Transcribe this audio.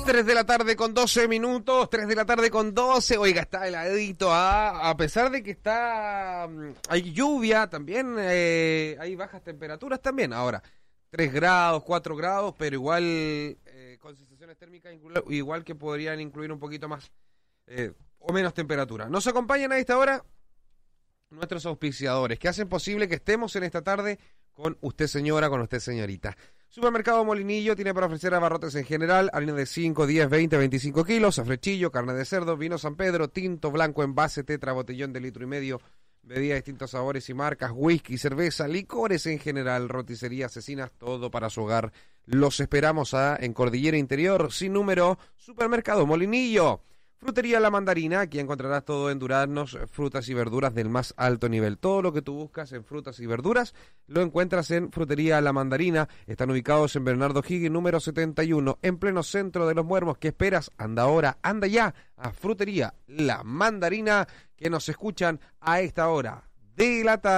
3 de la tarde con 12 minutos, 3 de la tarde con 12. Oiga, está heladito, a pesar de que hay lluvia también, hay bajas temperaturas también. Ahora, 3 grados, 4 grados, pero igual con sensaciones térmicas igual que podrían incluir un poquito más o menos temperatura. Nos acompañan a esta hora nuestros auspiciadores que hacen posible que estemos en esta tarde con usted señora, con usted señorita. Supermercado Molinillo tiene para ofrecer abarrotes en general, harina de 5, 10, 20, 25 kilos, afrechillo, carne de cerdo, vino San Pedro, tinto blanco, envase, tetra, botellón de 1,5 litros, bebida de distintos sabores y marcas, whisky, cerveza, licores en general, roticería, cecinas, todo para su hogar. Los esperamos en Cordillera Interior, sin número, Supermercado Molinillo. Frutería La Mandarina, aquí encontrarás todo en duraznos, frutas y verduras del más alto nivel. Todo lo que tú buscas en frutas y verduras lo encuentras en Frutería La Mandarina. Están ubicados en Bernardo Higgins, número 71, en pleno centro de Los Muermos. ¿Qué esperas? Anda ahora, anda ya a Frutería La Mandarina, que nos escuchan a esta hora de la tarde.